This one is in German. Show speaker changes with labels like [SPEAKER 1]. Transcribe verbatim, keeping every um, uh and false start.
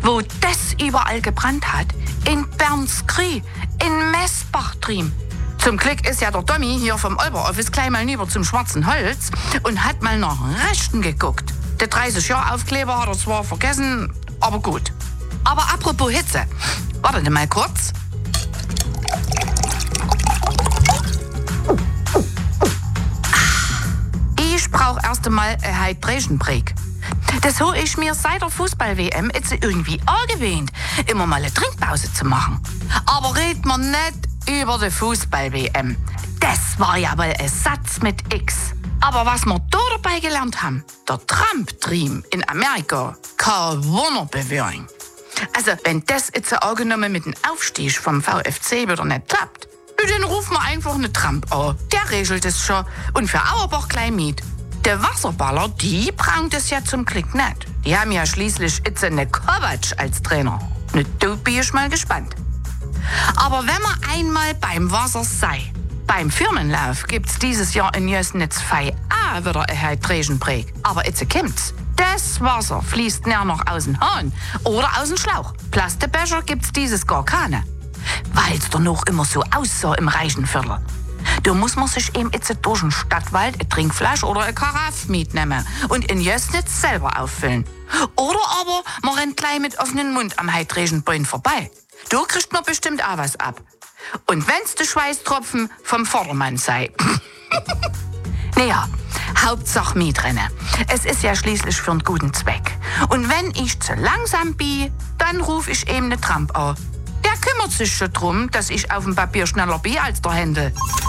[SPEAKER 1] wo das überall gebrannt hat, in Bernskrie, in Messbachtriem. Zum Glück ist ja der Tommy hier vom Oberoffice gleich mal rüber zum schwarzen Holz und hat mal nach Rechten geguckt. Der dreißig Jahre Aufkleber hat er zwar vergessen, aber gut. Aber apropos Hitze, wartet mal kurz. Ich brauche erst einmal ein Hydration Break. Das habe ich mir seit der Fußball-W M jetzt irgendwie angewöhnt, immer mal eine Trinkpause zu machen. Aber red man nicht über die Fußball-W M. Das war ja wohl ein Satz mit X. Aber was wir da dabei gelernt haben, der Trump-Dream in Amerika kann Wunder bewirken. Also, wenn das jetzt angenommen mit dem Aufstieg vom V F C wieder nicht klappt, dann rufen wir einfach einen Trump an. Der regelt es schon. Und für Auerbach gleich mit. Der Wasserballer, die brauchen das ja zum Glück nicht. Die haben ja schließlich jetzt einen Kovac als Trainer. Ne, da bin ich mal gespannt. Aber wenn man einmal beim Wasser sei, beim Firmenlauf gibt's dieses Jahr in Jösnitz Fei auch wieder ein Hydration Break. Aber jetzt kommt's. Das Wasser fließt näher noch aus dem Hahn oder aus dem Schlauch. Plastikbecher gibt's dieses gar keine. Weil's doch noch immer so aussah im reichen Viertel. Da muss man sich eben jetzt durch den Stadtwald eine Trinkflasche oder eine Karaffe mitnehmen und in Jösnitz selber auffüllen. Oder aber man rennt gleich mit offenem Mund am Hydration Point vorbei. Da kriegt man bestimmt auch was ab. Und wenn's der Schweißtropfen vom Vordermann sei. Naja, Hauptsache mitrennen. Es ist ja schließlich für einen guten Zweck. Und wenn ich zu langsam bin, dann ruf ich eben den Trump an. Der kümmert sich schon drum, dass ich auf dem Papier schneller bin als der Händel.